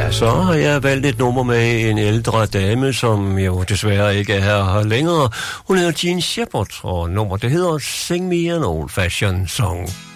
Ja, så har jeg valgt et nummer med en ældre dame, som jo desværre ikke er her længere. Hun hedder Jean Shepard, og nummer det hedder Sing Me an Old Fashioned Song.